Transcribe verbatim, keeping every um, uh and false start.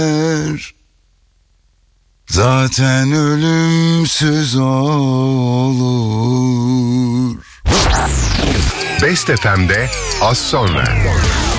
zaten ölümsüz olur. Best F M'de az sonra.